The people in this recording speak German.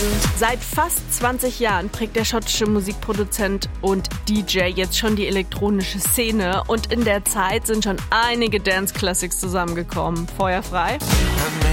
Seit fast 20 Jahren prägt der schottische Musikproduzent und DJ jetzt schon die elektronische Szene und in der Zeit sind schon einige Dance-Classics zusammengekommen. Feuerfrei?